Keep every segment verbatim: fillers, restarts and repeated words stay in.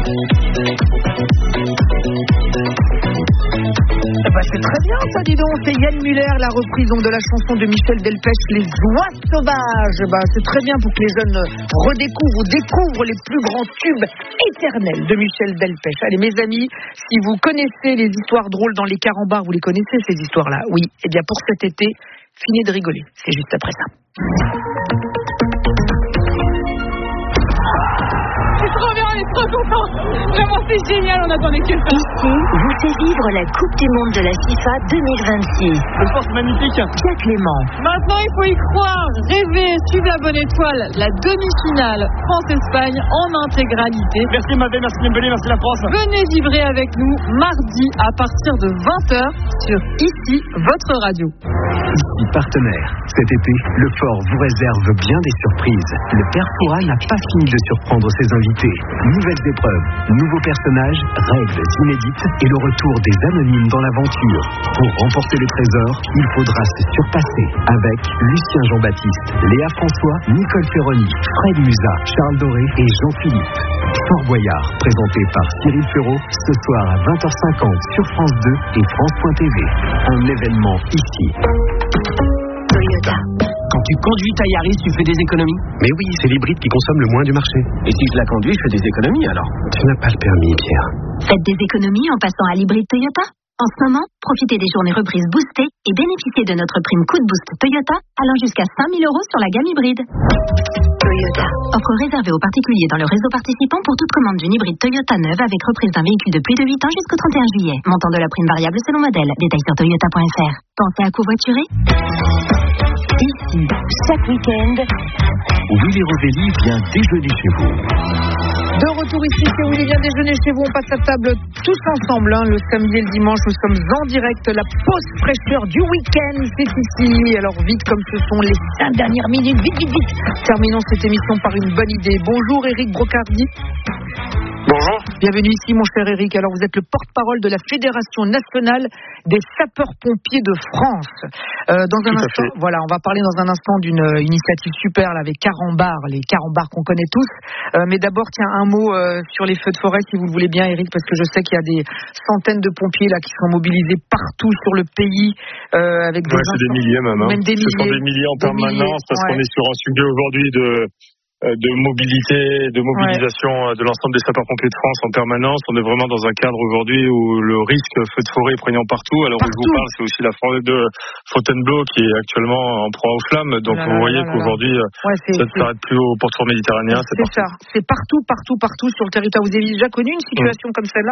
Bah c'est très bien ça, dis donc. C'est Yann Muller, la reprise donc, de la chanson de Michel Delpech, Les Oies Sauvages. Bah c'est très bien pour que les jeunes redécouvrent ou découvrent les plus grands tubes éternels de Michel Delpech. Allez mes amis, si vous connaissez les histoires drôles dans les carambars, vous les connaissez ces histoires-là? Oui. Eh bien pour cet été, finissez de rigoler. C'est juste après ça. Trop bien, on est trop contents. Vraiment, c'est génial, on attendait que ça. Ici, vous fait vivre la Coupe du Monde de la FIFA deux mille vingt-six. Le sport, c'est magnifique. Pierre Clément. Maintenant, il faut y croire, rêver, suivre la bonne étoile, la demi-finale France-Espagne en intégralité. Merci Mabé, merci Dembélé, merci la France. Venez vibrer avec nous mardi à partir de vingt heures sur Ici, votre radio. Ici partenaire. Cet été, le Fort vous réserve bien des surprises. Le Père Fouras n'a pas fini de surprendre ses invités. Nouvelles épreuves, nouveaux personnages, règles inédites et le retour des anonymes dans l'aventure. Pour remporter le trésor, il faudra se surpasser avec Lucien Jean-Baptiste, Léa François, Nicole Ferroni, Fred Musa, Charles Doré et Jean-Philippe. Fort Boyard, présenté par Cyril Ferraud, ce soir à vingt heures cinquante sur France deux et France point T V. Un événement ici. Toyota. Quand tu conduis ta Yaris, tu fais des économies? Mais oui, c'est l'hybride qui consomme le moins du marché. Et si je la conduis, je fais des économies alors? Tu n'as pas le permis, Pierre. Faites des économies en passant à l'hybride Toyota. En ce moment, profitez des journées reprises boostées et bénéficiez de notre prime coup de boost Toyota allant jusqu'à cinq mille euros sur la gamme hybride. Toyota. Offre réservée aux particuliers dans le réseau participant pour toute commande d'une hybride Toyota neuve avec reprise d'un véhicule de plus de huit ans jusqu'au trente et un juillet. Montant de la prime variable selon modèle. Détails sur toyota point f r. Pensez à covoiturer? Ici, chaque week-end, Willy Rovelli vient déjeuner chez vous. De retour ici, c'est Willy vient déjeuner chez vous. On passe à table tous ensemble, hein, le samedi et le dimanche. Nous sommes en direct. La pause fraîcheur du week-end, c'est ici. Alors vite, comme ce sont les cinq dernières minutes, vite, vite, vite. Terminons cette émission par une bonne idée. Bonjour Éric Brocardi. Bonjour. Bienvenue ici, mon cher Éric. Alors, vous êtes le porte-parole de la Fédération nationale des sapeurs-pompiers de France. Euh, dans un Tout instant, voilà, on va parler dans un instant d'une euh, initiative super là, avec Carambar, les Carambars qu'on connaît tous. Euh, mais d'abord, tiens, un mot euh, sur les feux de forêt, si vous le voulez bien, Éric, parce que je sais qu'il y a des centaines de pompiers là qui sont mobilisés partout sur le pays, euh, avec des. Ouais, c'est des milliers même. Hein. Même des milliers. Ce sont des milliers en des permanence milliers, parce ouais. qu'on est sur un sujet aujourd'hui de. de mobilité, de mobilisation ouais. de l'ensemble des sapeurs-pompiers de France en permanence. On est vraiment dans un cadre aujourd'hui où le risque feu de forêt est prégnant partout. Alors partout. Où je vous parle, c'est aussi la forêt de Fontainebleau qui est actuellement en proie aux flammes. Donc là, vous là, voyez là, qu'aujourd'hui, ouais, ça ne s'arrête plus au pourtour méditerranéen. C'est, c'est ça. C'est partout, partout, partout sur le territoire. Vous avez déjà connu une situation mmh. comme celle-là ?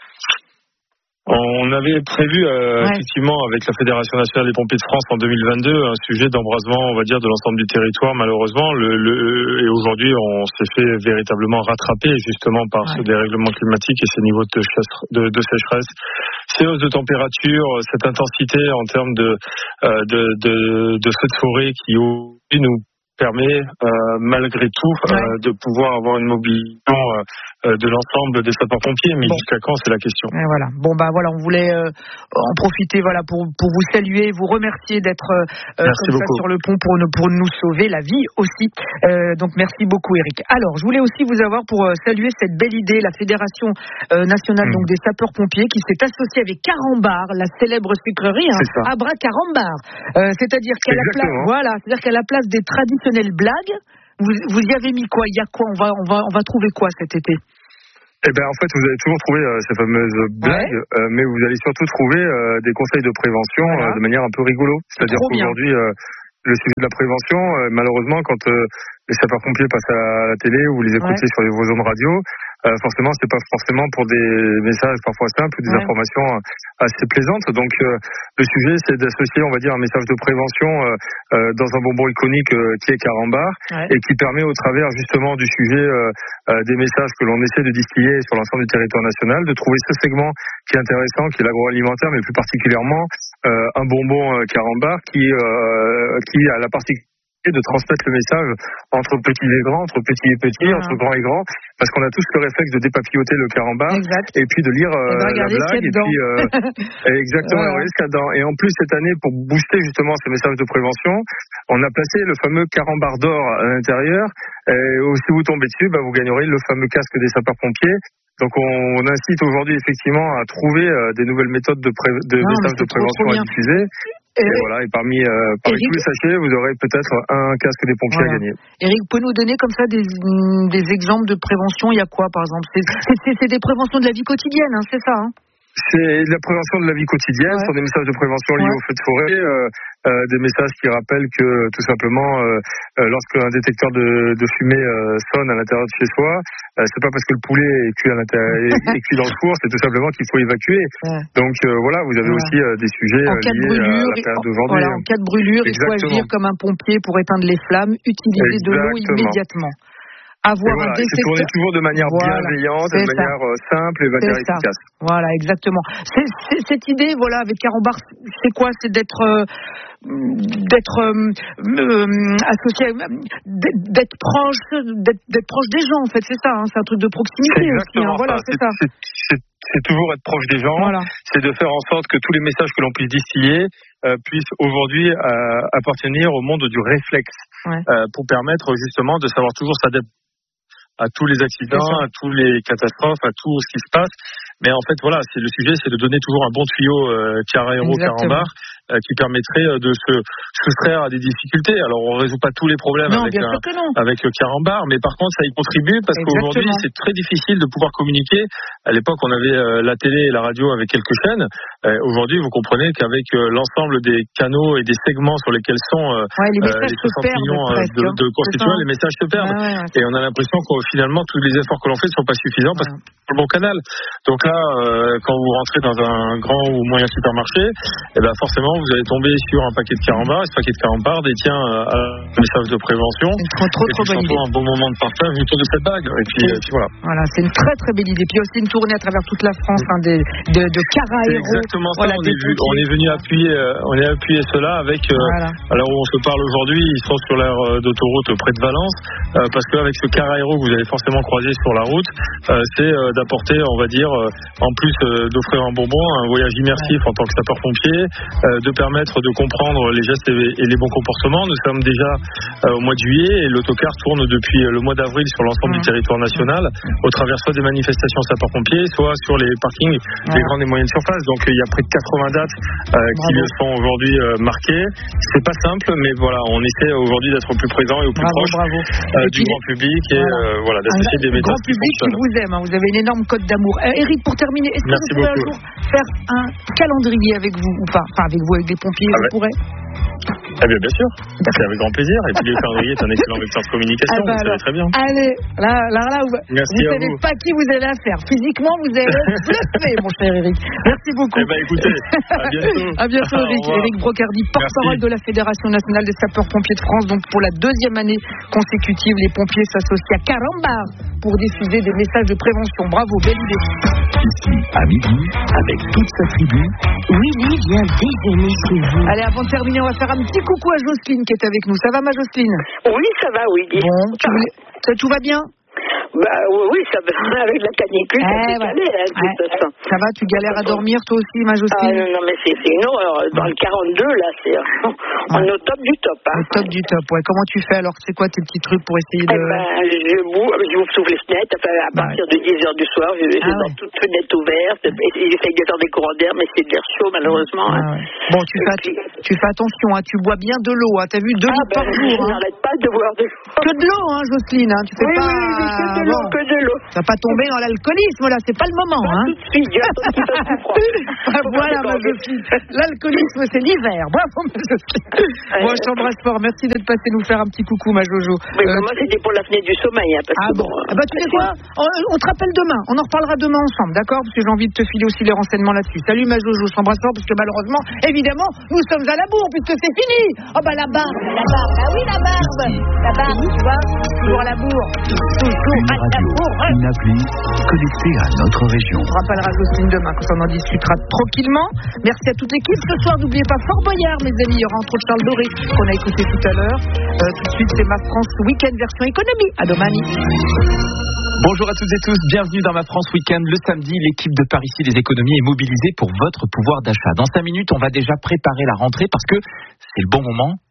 On avait prévu euh, ouais. effectivement avec la Fédération nationale des pompiers de France en deux mille vingt-deux un sujet d'embrasement, on va dire, de l'ensemble du territoire. Malheureusement, le, le, et aujourd'hui, on s'est fait véritablement rattraper justement par ouais. ce dérèglement climatique et ces niveaux de, de, de sécheresse, ces hausses de température, cette intensité en termes de euh, de, de, de feux de forêt qui nous permet euh, malgré tout euh, ouais. de pouvoir avoir une mobilisation euh, de l'ensemble des sapeurs-pompiers, mais bon. Jusqu'à quand, c'est la question. Et voilà. Bon bah voilà, on voulait euh, en profiter voilà pour pour vous saluer, vous remercier d'être euh, comme beaucoup. Ça sur le pont pour nous pour nous sauver la vie aussi. Euh, donc merci beaucoup Éric. Alors je voulais aussi vous avoir pour euh, saluer cette belle idée, la Fédération euh, nationale mmh. donc des sapeurs-pompiers qui s'est associée avec Carambar, la célèbre sucrerie, hein, Abra Carambar. Euh, c'est-à-dire qu'à la place, voilà, c'est-à-dire qu'à la place des traditionnelles blagues, vous, vous y avez mis quoi? Il y a quoi? On va on va on va trouver quoi cet été? Eh bien, en fait, vous allez toujours trouver euh, ces fameuses blagues, ouais. euh, mais vous allez surtout trouver euh, des conseils de prévention voilà. euh, de manière un peu rigolo. C'est-à-dire qu'aujourd'hui, euh, le sujet de la prévention, euh, malheureusement, quand euh, les sapeurs-pompiers passent à la télé ou vous les écoutez ouais. sur les, vos ondes radio, euh, forcément, c'est pas forcément pour des messages parfois simples ou des ouais. informations euh, assez plaisantes. Donc, euh, le sujet, c'est d'associer, on va dire, un message de prévention euh, euh, dans un bonbon iconique euh, qui est Carambar ouais. et qui permet, au travers justement du sujet euh, euh, des messages que l'on essaie de distiller sur l'ensemble du territoire national, de trouver ce segment qui est intéressant, qui est l'agroalimentaire, mais plus particulièrement euh, un bonbon euh, Carambar qui euh, qui a la particularité de transmettre le message entre petits et grands, entre petits et petits, ah. entre grands et grands, parce qu'on a tous le réflexe de dépapilloter le Carambar exact. Et puis de lire euh, la blague et puis euh, exactement ouais. ce qu'il y a dedans. Et en plus cette année, pour booster justement ces messages de prévention, on a placé le fameux Carambar d'or à l'intérieur. Et si vous tombez dessus, bah, vous gagnerez le fameux casque des sapeurs-pompiers. Donc on, on incite aujourd'hui effectivement à trouver euh, des nouvelles méthodes de, pré- de non, messages de prévention trop, trop à diffuser. Et, et voilà, et parmi, euh, parmi Eric, tous les sachets, vous aurez peut-être un casque des pompiers voilà. à gagner. Eric, peut nous donner comme ça des, des exemples de prévention? Il y a quoi par exemple? c'est, c'est, c'est des préventions de la vie quotidienne, hein, c'est ça hein? C'est de la prévention de la vie quotidienne, ouais. Ce sont des messages de prévention liés ouais. au feu de forêt, euh, euh, des messages qui rappellent que tout simplement, euh, euh, lorsqu'un détecteur de, de fumée euh, sonne à l'intérieur de chez soi, euh, c'est pas parce que le poulet est cuit, à l'intérieur, est cuit dans le four, c'est tout simplement qu'il faut évacuer. Ouais. Donc euh, voilà, vous avez ouais. aussi euh, des sujets en cas liés de brûlure, à la période d'aujourd'hui. Voilà, en cas de brûlure, Exactement. Il faut agir comme un pompier pour éteindre les flammes, utiliser Exactement. De l'eau immédiatement. Avoir voilà, un détecteur. C'est tourné toujours de manière voilà, bienveillante, de manière ça. simple et de manière efficace. Voilà, exactement. C'est, c'est, cette idée, voilà, avec Carambar, c'est quoi? C'est d'être, euh, d'être euh, euh, associé, d'être proche, d'être, d'être proche des gens. En fait, c'est ça. Hein, c'est un truc de proximité aussi. Hein, voilà, c'est, c'est ça. C'est, c'est, c'est toujours être proche des gens. Voilà. C'est de faire en sorte que tous les messages que l'on puisse distiller euh, puissent aujourd'hui euh, appartenir au monde du réflexe, ouais. euh, pour permettre justement de savoir toujours s'adapter à tous les accidents, à tous les catastrophes, à tout ce qui se passe. Mais en fait, voilà, c'est le sujet, c'est de donner toujours un bon tuyau euh, Carahéro, Carambar, euh, qui permettrait de se soustraire à des difficultés. Alors, on ne résout pas tous les problèmes non, avec, un, avec le Carambar, mais par contre, ça y contribue parce Exactement. Qu'aujourd'hui, c'est très difficile de pouvoir communiquer. À l'époque, on avait euh, la télé et la radio avec quelques chaînes. Euh, aujourd'hui, vous comprenez qu'avec euh, l'ensemble des canaux et des segments sur lesquels sont euh, ouais, les, euh, les soixante millions presque, de, de constituants, les messages se perdent. Ouais, ouais, ouais. Et on a l'impression que finalement, tous les efforts que l'on fait ne sont pas suffisants parce que c'est le bon canal. Donc là, euh, quand vous rentrez dans un grand ou moyen supermarché, eh ben forcément, vous allez tomber sur un paquet de Carambar. Et ce paquet de Carambar détient euh, un message de prévention. C'est trop, trop, et trop bonne idée. Un bon moment de partage autour de cette bague. Et puis, et puis voilà. Voilà, c'est une très très belle idée. Puis aussi une tournée à travers toute la France, hein, de, de, de Carahéro. C'est exactement ça. Voilà, on, est vu, on est venu appuyer, euh, on est appuyé cela avec. Euh, voilà. Alors où on se parle aujourd'hui, ils sont sur l'aire d'autoroute près de Valence, euh, parce qu'avec ce Carahéro que vous allez forcément croiser sur la route, euh, c'est euh, d'apporter, on va dire, euh, en plus euh, d'offrir un bonbon, un voyage immersif en tant que sapeur-pompier, euh, de permettre de comprendre les gestes et, et les bons comportements. Nous sommes déjà euh, au mois de juillet et l'autocar tourne depuis le mois d'avril sur l'ensemble mmh. du territoire national, au travers soit des manifestations sapeurs-pompiers, soit sur les parkings ouais. des grandes et moyennes surfaces. Donc il y a près de quatre-vingts dates euh, qui le sont aujourd'hui euh, marquées. C'est pas simple, mais voilà, on essaie aujourd'hui d'être au plus présent et au plus bravo, proche bravo. Euh, du grand public et voilà, euh, voilà d'associer des méthodes. Grand public qui vous aime, hein, vous avez une énorme cote d'amour. Euh, Eric, pour terminer, est-ce que Merci vous pourrez beaucoup. un jour faire un calendrier avec vous ou pas? Enfin, avec vous, avec des pompiers, ah vous ouais. pourrez Eh bien, bien sûr, c'est avec grand plaisir. Et puis le calendrier est un excellent vecteur de communication, ah bah vous alors, savez très bien. Allez, là, là, là, vous ne savez vous. pas qui vous avez affaire. Physiquement, vous avez bluffé, mon cher Eric. Merci beaucoup. Eh bien, écoutez, à bientôt. À bientôt, Eric. Eric Brocardi, porte-parole de la Fédération nationale des sapeurs-pompiers de France. Donc, pour la deuxième année consécutive, les pompiers s'associent à Carambar pour diffuser des messages de prévention. Bravo, belle idée. Ici, à midi, avec toute sa tribu, Willy vient déjeuner chez vous. Allez, avant de terminer, on va faire un petit coucou à Jocelyne qui est avec nous. Ça va, ma Jocelyne? Oui, ça va, oui. Bon, tout, ça, tout va bien? Bah oui, ça va, avec la canicule, eh, ça fait ouais. caler, hein, de toute façon. Ça va, tu galères à dormir toi aussi, ma Jocelyne? Ah non, non, mais c'est, c'est une horreur. Dans le quarante-deux, là, c'est, on est au top du top. Hein. Au top du top, ouais. Comment tu fais alors? C'est quoi tes petits trucs pour essayer de... Eh ben, je bouge, je ouvre toutes les fenêtres, enfin, à bah, partir ouais. de dix heures du soir, je vais ah, dans ouais. toutes les fenêtres ouvertes, j'essaye de faire des courants d'air, mais c'est de l'air chaud, malheureusement. Ah, hein. ouais. Bon, tu fais, puis... tu fais attention, hein, tu bois bien de l'eau, hein. T'as vu, deux ah, litres ben, par jour. Je hein. n'arrête pas de boire de l'eau. Que de l'eau, hein, Jocelyne, hein. Tu fais oui, pas... Oui, oui, que de l'eau, bon. que de l'eau. Ça va pas tomber dans l'alcoolisme, là, c'est pas le moment, pas hein. Tout de suite, il y a tout à coup froid. Voilà, ma Jocelyne. L'alcoolisme, c'est l'hiver. Bravo, ma Jocelyne. Bon, je t'embrasse fort. Merci d'être passé nous faire un petit coucou, ma Jojo. Mais euh, moi, c'était pour la fenêtre du sommeil, hein, parce ah que bon. Ah bah, tu sais quoi? On, on te rappelle demain. On en reparlera demain ensemble, d'accord? Parce que j'ai envie de te filer aussi les renseignements là-dessus. Salut, ma Jojo. Je t'embrasse fort, parce que malheureusement, évidemment, nous sommes à la bourre, puisque c'est fini. Oh, bah, la barbe, la barbe. Ah oui, la barbe. La barbe, tu vois? Toujours à la bourre. Toujours à la bourre. Une appli connectée à notre région. On rappellera Jocelyne demain quand on en discutera tranquillement. Merci à toute l'équipe. Ce soir, n'oubliez pas Fort Boyard, mes amis. Il y aura entre autres Charles Doré qu'on a écouté tout à l'heure. Euh, tout de suite, c'est Ma France Week-end version économie. À domani. Bonjour à toutes et tous. Bienvenue dans Ma France Week-end. Le samedi, l'équipe de Par ici les économies est mobilisée pour votre pouvoir d'achat. Dans cinq minutes, on va déjà préparer la rentrée parce que c'est le bon moment pour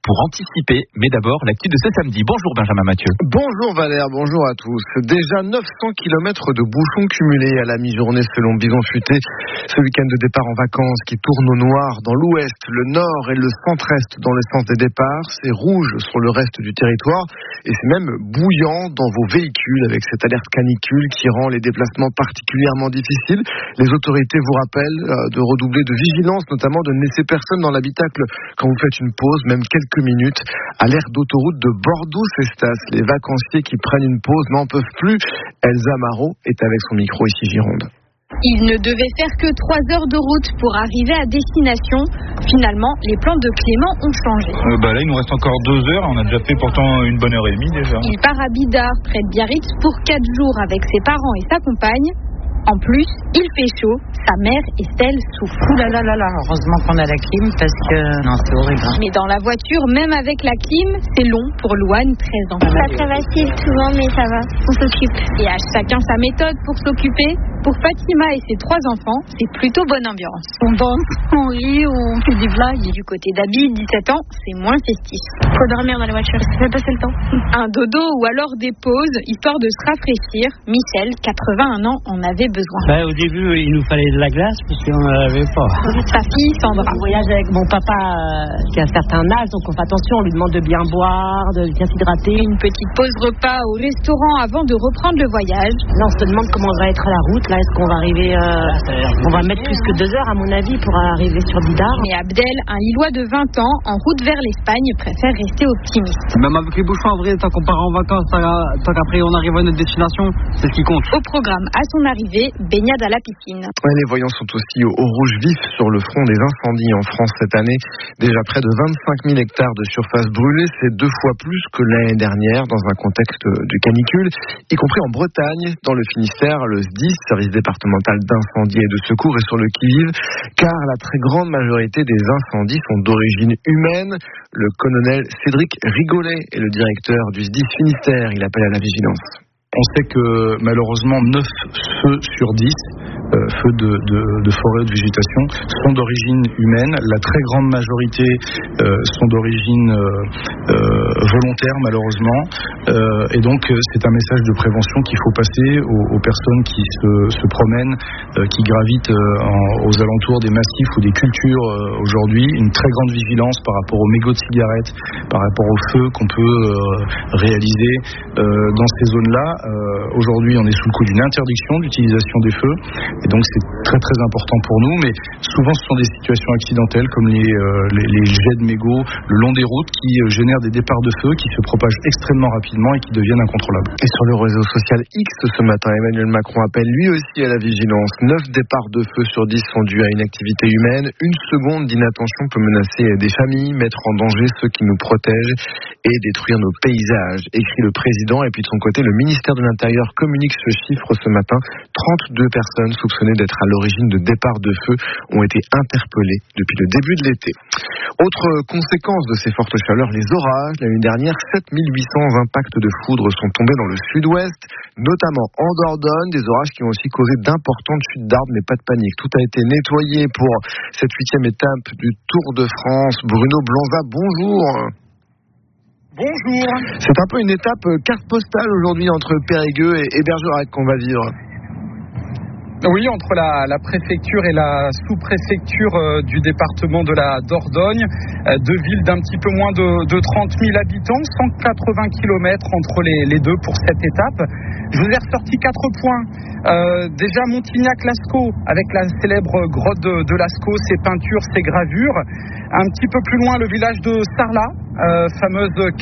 pour anticiper. Mais d'abord, l'actu de ce samedi. Bonjour Benjamin Mathieu. Bonjour Valère, bonjour à tous. Déjà neuf cents kilomètres de bouchons cumulés à la mi-journée selon Bison Futé. Ce week-end de départ en vacances qui tourne au noir dans l'ouest, le nord et le centre-est dans le sens des départs. C'est rouge sur le reste du territoire et c'est même bouillant dans vos véhicules avec cette alerte canicule qui rend les déplacements particulièrement difficiles. Les autorités vous rappellent de redoubler de vigilance, notamment de ne laisser personne dans l'habitacle quand vous faites une pause, même quelques minutes. À l'aire d'autoroute de Bordeaux-Cestas, les vacanciers qui prennent une pause n'en peuvent plus. Elsa Marot est avec son micro ici Gironde. Il ne devait faire que trois heures de route pour arriver à destination. Finalement, les plans de Clément ont changé. Euh, bah là, il nous reste encore deux heures. On a déjà fait pourtant une bonne heure et demie déjà. Il part à Bidart, près de Biarritz, pour quatre jours avec ses parents et sa compagne. En plus, il fait chaud. Sa mère, Estelle, souffre. Ouh là là là là, heureusement qu'on a la clim parce que non, c'est horrible. Mais dans la voiture, même avec la clim, c'est long pour Louane, treize ans. C'est pas très facile souvent, mais ça va. On s'occupe. Et à chacun sa méthode pour s'occuper. Pour Fatima et ses trois enfants, c'est plutôt bonne ambiance. On danse, on rit, on fait des blagues. Du côté d'Abid, dix-sept ans, c'est moins festif. Faut dormir dans la voiture, ça fait passer le temps. Un dodo ou alors des pauses, histoire de se rafraîchir. Michel, quatre-vingt-un ans, en avait besoin. Bah, au début, il nous fallait de la glace parce qu'on n'en avait pas. Sa fille, Sandra. On voyage avec mon papa euh, qui a un certain âge, donc on fait attention, on lui demande de bien boire, de bien s'hydrater. Une petite pause repas au restaurant avant de reprendre le voyage. Là, on se demande comment on va être à la route. Là, est-ce qu'on va arriver euh, On va mettre plus que deux heures, à mon avis, pour arriver sur Bidart. Mais Abdel, un Lillois de vingt ans, en route vers l'Espagne, préfère rester optimiste. Même avec les bouchons, en vrai, tant qu'on part en vacances, tant qu'après on arrive à notre destination, c'est ce qui compte. Au programme, à son arrivée, baignade à la piscine. Ouais, les voyants sont aussi au, au rouge vif sur le front des incendies en France cette année. Déjà près de vingt-cinq mille hectares de surface brûlée, c'est deux fois plus que l'année dernière dans un contexte de canicule, y compris en Bretagne, dans le Finistère, le S D I S, service départemental d'incendie et de secours, est sur le qui-vive, car la très grande majorité des incendies sont d'origine humaine. Le colonel Cédric Rigolet est le directeur du S D I S Finistère. Il appelle à la vigilance. On sait que malheureusement neuf feux sur dix, euh, feux de, de, de forêt ou de végétation, sont d'origine humaine. La très grande majorité euh, sont d'origine euh, euh, volontaire malheureusement. Euh, et donc c'est un message de prévention qu'il faut passer aux, aux personnes qui se, se promènent, euh, qui gravitent euh, en, aux alentours des massifs ou des cultures euh, aujourd'hui. Une très grande vigilance par rapport aux mégots de cigarettes, par rapport aux feux qu'on peut euh, réaliser euh, dans ces zones-là. Euh, aujourd'hui, on est sous le coup d'une interdiction d'utilisation des feux, et donc c'est très très important pour nous. Mais souvent, ce sont des situations accidentelles comme les, euh, les, les jets de mégots le long des routes qui euh, génèrent des départs de feu qui se propagent extrêmement rapidement et qui deviennent incontrôlables. Et sur le réseau social X ce matin, Emmanuel Macron appelle lui aussi à la vigilance. neuf départs de feu sur dix sont dus à une activité humaine. Une seconde d'inattention peut menacer des familles, mettre en danger ceux qui nous protègent et détruire nos paysages, écrit le président. Et puis de son côté, le ministère de l'Intérieur communique ce chiffre ce matin. trente-deux personnes soupçonnées d'être à l'origine de départs de feu ont été interpellées depuis le début de l'été. Autre conséquence de ces fortes chaleurs, les orages. L'année dernière, sept mille huit cents impacts de foudre sont tombés dans le sud-ouest, notamment en Dordogne. Des orages qui ont aussi causé d'importantes chutes d'arbres, mais pas de panique. Tout a été nettoyé pour cette huitième étape du Tour de France. Bruno Blanza, bonjour. Bonjour. C'est un peu une étape carte postale aujourd'hui entre Périgueux et, et Bergerac qu'on va vivre. Oui, entre la, la préfecture et la sous-préfecture euh, du département de la Dordogne, euh, deux villes d'un petit peu moins de, de trente mille habitants, cent quatre-vingts kilomètres entre les, les deux pour cette étape. Je vous ai ressorti quatre points. Euh, déjà Montignac-Lascaux, avec la célèbre grotte de, de Lascaux, ses peintures, ses gravures. Un petit peu plus loin, le village de Sarlat, euh, fameuse